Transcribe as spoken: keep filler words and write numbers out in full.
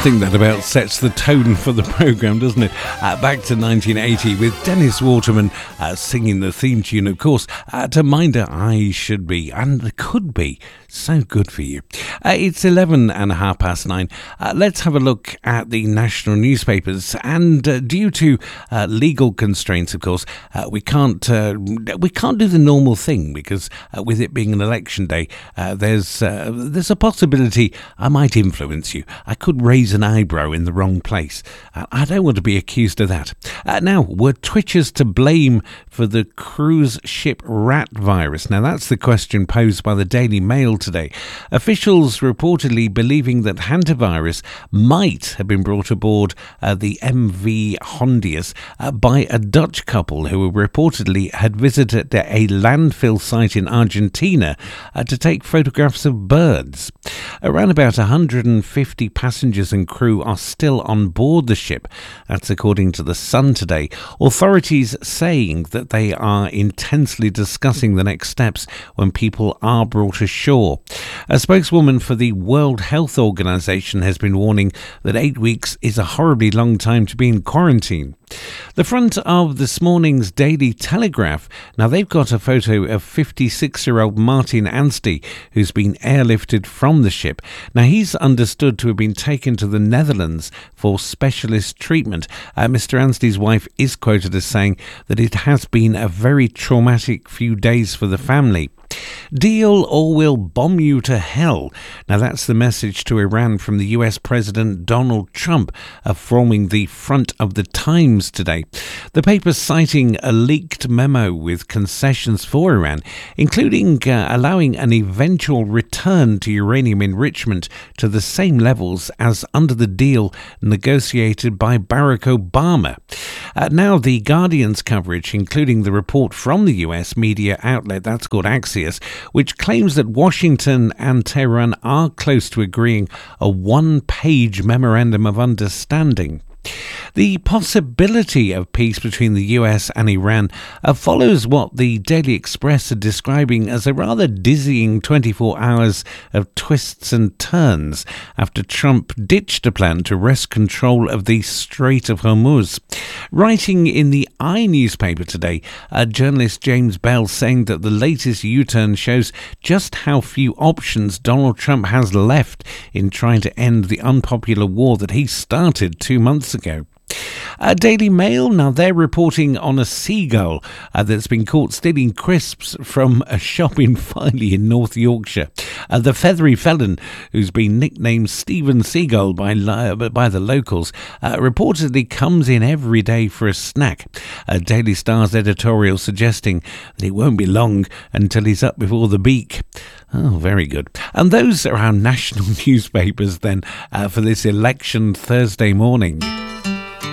think that about sets the tone for the programme, doesn't it? Uh, back to nineteen eighty with Dennis Waterman uh, singing the theme tune, of course, uh, to Minder I Should Be, and could be so good for you. Uh, it's eleven and a half past nine. Uh, let's have a look at the national newspapers, and uh, due to uh, legal constraints, of course, uh, we can't uh, we can't do the normal thing because uh, with it being an election day, uh, there's uh, there's a possibility I might influence you. I could raise an eyebrow in the wrong place. Uh, I don't want to be accused of that. Uh, now, were Twitchers to blame for the cruise ship rat virus? Now, that's the question posed by the Daily Mail today. Officials reportedly believing that hantavirus might have been brought aboard uh, the M V Hondius uh, by a Dutch couple who reportedly had visited a landfill site in Argentina uh, to take photographs of birds. Around about one hundred fifty passengers and crew are still on board the ship. That's according to The Sun today. Authorities saying that they are intensely discussing the next steps when people are brought ashore. A spokeswoman for the World Health Organization has been warning that eight weeks is a horribly long time to be in quarantine. The front of this morning's Daily Telegraph, now they've got a photo of fifty-six-year-old Martin Anstey, who's been airlifted from the ship. Now he's understood to have been taken to the Netherlands for specialist treatment. Uh, Mister Anstey's wife is quoted as saying that it has been a very traumatic few days for the family. Deal or we'll bomb you to hell. Now that's the message to Iran from the U S President Donald Trump, uh, forming the front of the Times today. The paper citing a leaked memo with concessions for Iran, including uh, allowing an eventual return to uranium enrichment to the same levels as under the deal negotiated by Barack Obama. Uh, now the Guardian's coverage, including the report from the U S media outlet that's called Axios, which claims that Washington and Tehran are close to agreeing a one-page memorandum of understanding. The possibility of peace between the U S and Iran uh, follows what the Daily Express are describing as a rather dizzying twenty-four hours of twists and turns after Trump ditched a plan to wrest control of the Strait of Hormuz. Writing in the I newspaper today, uh, journalist James Bell saying that the latest U-turn shows just how few options Donald Trump has left in trying to end the unpopular war that he started two months ago. Uh, Daily Mail, now they're reporting on a seagull uh, that's been caught stealing crisps from a shop in Filey in North Yorkshire. Uh, the feathery felon, who's been nicknamed Stephen Seagull by, uh, by the locals, uh, reportedly comes in every day for a snack. Uh, Daily Star's editorial suggesting that it won't be long until he's up before the beak. Oh, very good. And those are our national newspapers then uh, for this election Thursday morning.